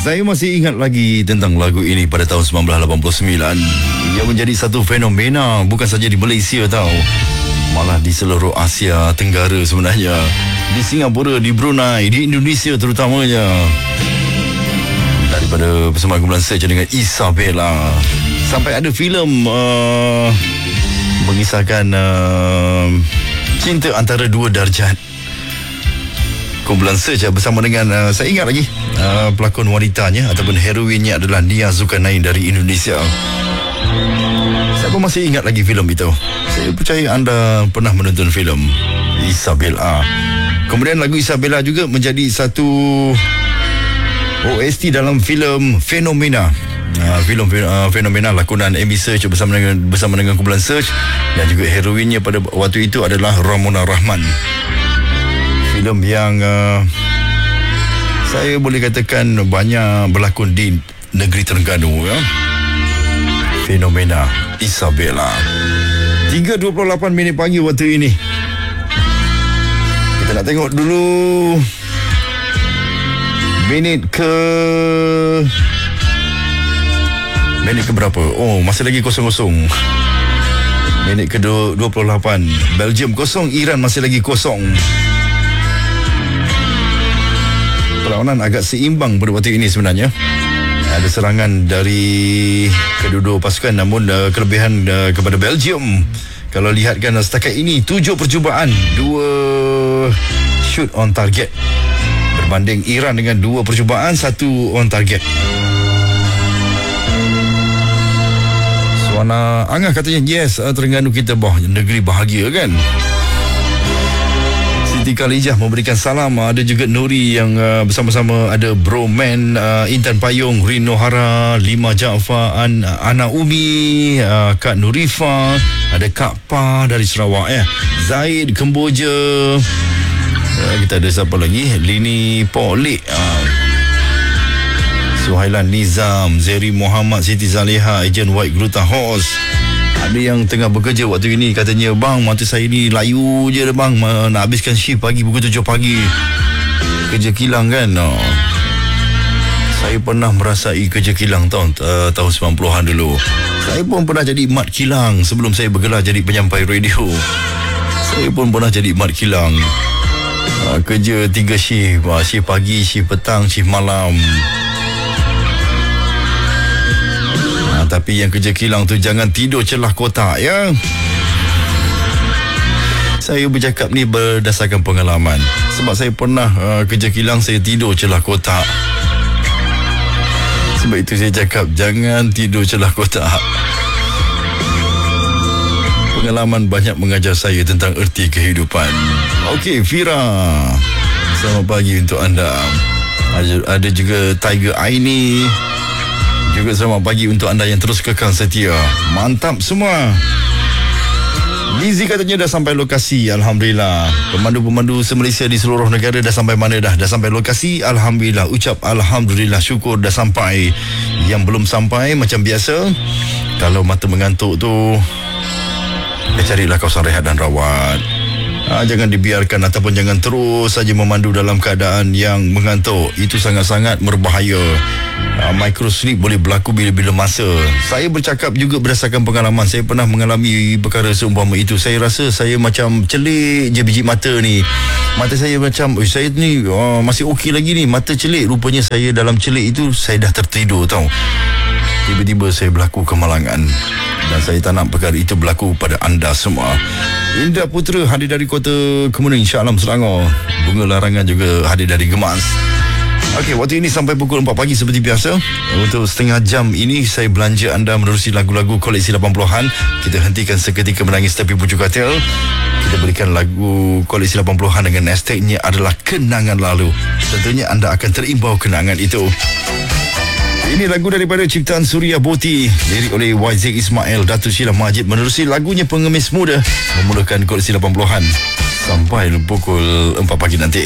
Saya masih ingat lagi tentang lagu ini pada tahun 1989. Ia menjadi satu fenomena bukan saja di Malaysia tau, malah di seluruh Asia Tenggara sebenarnya. Di Singapura, di Brunei, di Indonesia terutamanya. Daripada bersama kumpulan Search dengan Isabella, sampai ada filem mengisahkan cinta antara dua darjat. Kumpulan Search bersama dengan saya ingat lagi pelakon wanitanya ataupun heroinnya adalah Nia Zulkarnain dari Indonesia. Saya pun masih ingat lagi filem itu. Saya percaya anda pernah menonton filem Isabella. Kemudian lagu Isabella juga menjadi satu OST dalam filem Fenomena. Filem Fenomena lakonan Amy Search bersama dengan kumpulan Search, dan juga heroinnya pada waktu itu adalah Ramona Rahman. Filem yang saya boleh katakan banyak berlakon di negeri Terengganu, ya. Fenomena Isabella. 3.28 minit pagi waktu ini. Kita nak tengok dulu minit ke berapa? Oh, masih lagi 0-0. Minit ke 28. Belgium 0, Iran masih lagi 0. Perlawanan agak seimbang pada waktu ini sebenarnya. Ada serangan dari kedua-dua pasukan, namun kelebihan kepada Belgium. Kalau lihatkan setakat ini 7 percubaan, 2 shoot on target, berbanding Iran dengan 2 percubaan, 1 on target. Suana Angah katanya, yes, Terengganu kita negeri bahagia kan. Siti Khalijah memberikan salam. Ada juga Nuri yang bersama-sama. Ada Broman, Intan Payung, Rino Hara, Lima Jaafar, Ana Umi, Kak Nurifa, ada Kak Pa dari Sarawak, Zaid Kemboja. Kita ada siapa lagi? Lini Polik, Suhailan Nizam, Zeri Muhammad, Siti Zaleha, Ejen White Gruta Horse. Ada yang tengah bekerja waktu ini, katanya, bang, mata saya ni layu je dah bang, nak habiskan shift pagi pukul 7 pagi. Kerja kilang kan. Saya pernah merasai kerja kilang tahun 90-an dulu. Saya pun pernah jadi mat kilang sebelum saya bergelar jadi penyampai radio. Saya pun pernah jadi mat kilang. Kerja 3 shift, shift pagi, shift petang, shift malam. Tapi yang kerja kilang tu jangan tidur celah kotak, ya. Saya bercakap ni berdasarkan pengalaman. Sebab saya pernah kerja kilang, saya tidur celah kotak. Sebab itu saya cakap jangan tidur celah kotak. Pengalaman banyak mengajar saya tentang erti kehidupan. Okey, Fira, selamat pagi untuk anda. Ada juga Tiger Aini. Juga selamat pagi untuk anda yang terus kekal setia. Mantap semua. Lizzie katanya dah sampai lokasi, alhamdulillah. Pemandu-pemandu se-Malaysia di seluruh negara dah sampai mana dah? Dah sampai lokasi, alhamdulillah. Ucap alhamdulillah, syukur dah sampai. Yang belum sampai, macam biasa, kalau mata mengantuk tu, carilah kawasan rehat dan rawat. Jangan dibiarkan ataupun jangan terus saja memandu dalam keadaan yang mengantuk. Itu sangat-sangat berbahaya. Micro sleep boleh berlaku bila-bila masa. Saya bercakap juga berdasarkan pengalaman. Saya pernah mengalami perkara seumpama itu. Saya rasa saya macam celik je biji mata ni. Mata saya macam, saya ni masih okey lagi ni, mata celik. Rupanya saya dalam celik itu, saya dah tertidur tau. Tiba-tiba saya berlaku kemalangan. Dan saya tak nak perkara itu berlaku pada anda semua. Indra Putra hadir dari Kota Kemuning, Shah Alam, Selangor. Bunga Larangan juga hadir dari Gemas. Okey, waktu ini sampai pukul 4 pagi seperti biasa. Untuk setengah jam ini saya belanja anda menerusi lagu-lagu koleksi 80-an. Kita hentikan seketika menangis tepi pucuk katil. Kita berikan lagu koleksi 80-an dengan hashtagnya adalah Kenangan Lalu. Tentunya anda akan terimbau kenangan itu. Ini lagu daripada ciptaan Suria Boti, lirik oleh YZ Ismail, Datuk Sheila Majid, menerusi lagunya Pengemis Muda, memulakan koleksi 80-an sampai pukul 4 pagi nanti.